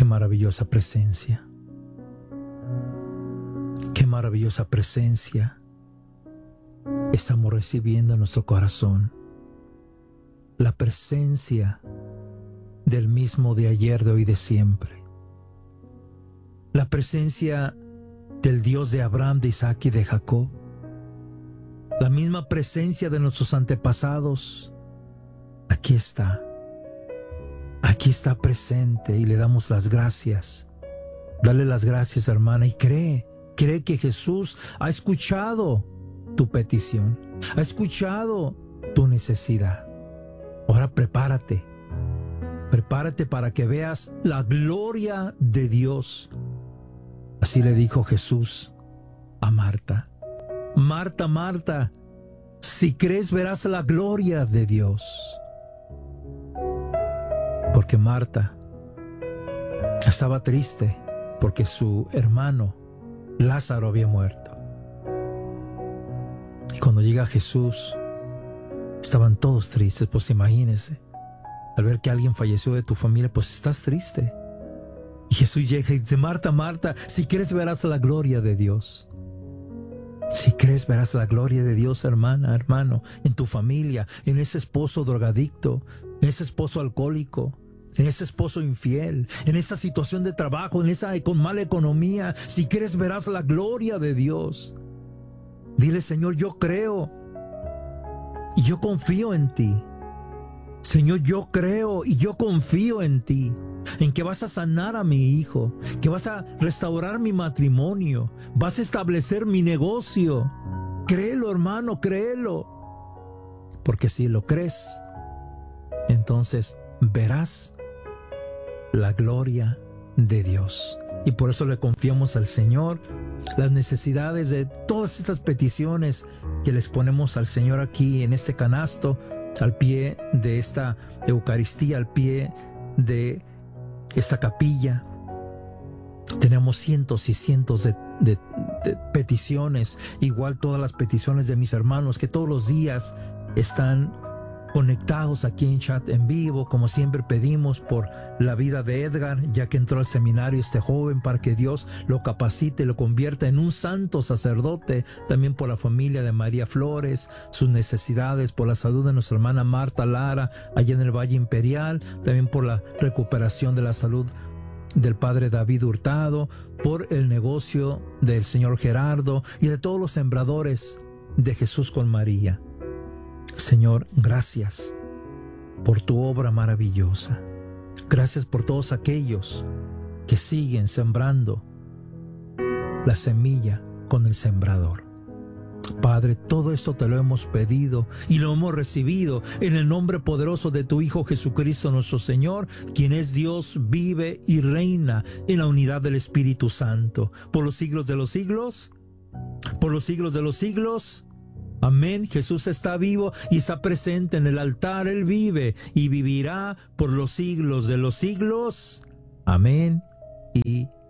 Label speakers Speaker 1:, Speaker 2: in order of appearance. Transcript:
Speaker 1: Qué maravillosa presencia. Qué maravillosa presencia estamos recibiendo en nuestro corazón. La presencia del mismo de ayer, de hoy, de siempre. La presencia del Dios de Abraham, de Isaac y de Jacob. La misma presencia de nuestros antepasados. Aquí está. Aquí está presente y le damos las gracias. Dale las gracias, hermana, y cree que Jesús ha escuchado tu petición, ha escuchado tu necesidad. Ahora prepárate para que veas la gloria de Dios. Así le dijo Jesús a Marta. Marta, Marta, si crees verás la gloria de Dios. Porque Marta estaba triste porque su hermano Lázaro había muerto. Y cuando llega Jesús, estaban todos tristes. Pues imagínense, al ver que alguien falleció de tu familia, pues estás triste. Y Jesús llega y dice: Marta, Marta, si crees verás la gloria de Dios. Si crees verás la gloria de Dios, hermana, hermano, en tu familia, en ese esposo drogadicto, en ese esposo alcohólico, en ese esposo infiel, en esa situación de trabajo, en esa con mala economía. Si crees verás la gloria de Dios. Dile: Señor, yo creo y yo confío en ti. Señor, yo creo y yo confío en ti, en que vas a sanar a mi hijo, que vas a restaurar mi matrimonio, vas a establecer mi negocio. Créelo, hermano, créelo. Porque si lo crees, entonces verás la gloria de Dios. Y por eso le confiamos al Señor las necesidades de todas estas peticiones que les ponemos al Señor aquí en este canasto, al pie de esta Eucaristía, al pie de esta capilla. Tenemos cientos y cientos de peticiones, igual todas las peticiones de mis hermanos que todos los días están conectados aquí en chat en vivo. Como siempre pedimos por la vida de Edgar, ya que entró al seminario este joven, para que Dios lo capacite y lo convierta en un santo sacerdote. También por la familia de María Flores, sus necesidades, por la salud de nuestra hermana Marta Lara allá en el Valle Imperial, también por la recuperación de la salud del padre David Hurtado, por el negocio del señor Gerardo y de todos los sembradores de Jesús con María. Señor, gracias por tu obra maravillosa. Gracias por todos aquellos que siguen sembrando la semilla con el sembrador. Padre, todo esto te lo hemos pedido y lo hemos recibido en el nombre poderoso de tu Hijo Jesucristo nuestro Señor, quien es Dios, vive y reina en la unidad del Espíritu Santo, por los siglos de los siglos, por los siglos de los siglos. Amén. Jesús está vivo y está presente en el altar. Él vive y vivirá por los siglos de los siglos. Amén y